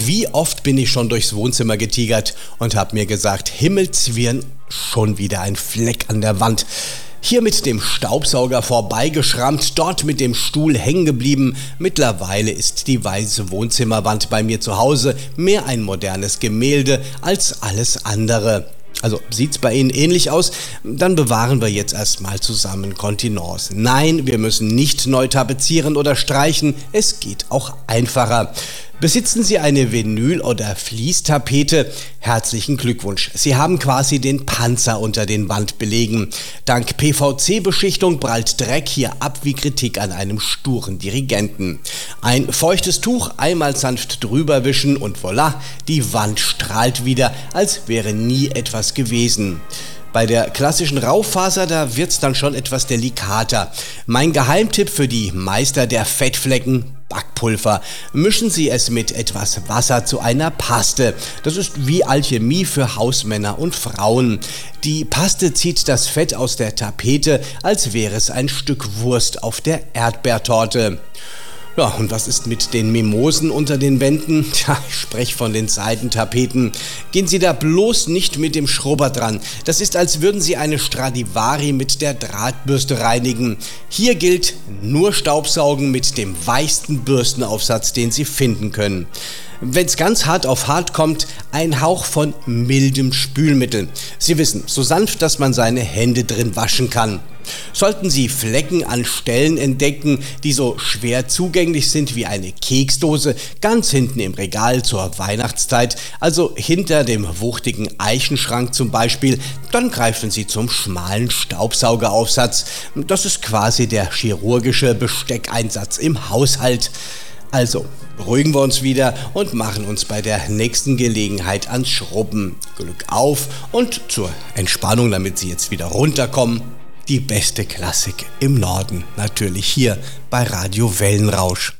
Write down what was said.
Wie oft bin ich schon durchs Wohnzimmer getigert und habe mir gesagt, Himmelszwirn, schon wieder ein Fleck an der Wand. Hier mit dem Staubsauger vorbeigeschrammt, dort mit dem Stuhl hängen geblieben. Mittlerweile ist die weiße Wohnzimmerwand bei mir zu Hause mehr ein modernes Gemälde als alles andere. Also sieht's bei Ihnen ähnlich aus? Dann bewahren wir jetzt erstmal zusammen Kontenance. Nein, wir müssen nicht neu tapezieren oder streichen, es geht auch einfacher. Besitzen Sie eine Vinyl- oder Fließtapete? Herzlichen Glückwunsch. Sie haben quasi den Panzer unter den Wandbelägen. Dank PVC-Beschichtung prallt Dreck hier ab wie Kritik an einem sturen Dirigenten. Ein feuchtes Tuch, einmal sanft drüber wischen und voilà, die Wand strahlt wieder, als wäre nie etwas gewesen. Bei der klassischen Raufaser, da wird's dann schon etwas delikater. Mein Geheimtipp für die Meister der Fettflecken: Backpulver. Mischen Sie es mit etwas Wasser zu einer Paste. Das ist wie Alchemie für Hausmänner und Frauen. Die Paste zieht das Fett aus der Tapete, als wäre es ein Stück Wurst auf der Erdbeertorte. Ja, und was ist mit den Mimosen unter den Wänden? Tja, ich spreche von den Seidentapeten. Gehen Sie da bloß nicht mit dem Schrubber dran. Das ist, als würden Sie eine Stradivari mit der Drahtbürste reinigen. Hier gilt nur Staubsaugen mit dem weichsten Bürstenaufsatz, den Sie finden können. Wenn's ganz hart auf hart kommt, ein Hauch von mildem Spülmittel. Sie wissen, so sanft, dass man seine Hände drin waschen kann. Sollten Sie Flecken an Stellen entdecken, die so schwer zugänglich sind wie eine Keksdose, ganz hinten im Regal zur Weihnachtszeit, also hinter dem wuchtigen Eichenschrank zum Beispiel, dann greifen Sie zum schmalen Staubsaugeraufsatz. Das ist quasi der chirurgische Besteckeinsatz im Haushalt. Also, beruhigen wir uns wieder und machen uns bei der nächsten Gelegenheit ans Schrubben. Glück auf und zur Entspannung, damit Sie jetzt wieder runterkommen, die beste Klassik im Norden, natürlich hier bei Radio Wellenrausch.